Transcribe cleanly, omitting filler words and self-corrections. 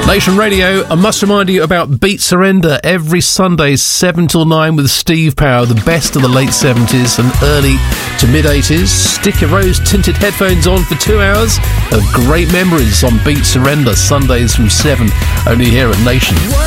Nation Radio, I must remind you about Beat Surrender every Sunday 7 till 9 with Steve Power, the best of the late 70s and early to mid 80s. Stick your rose tinted headphones on for 2 hours of great memories on Beat Surrender, Sundays from 7, only here at Nation.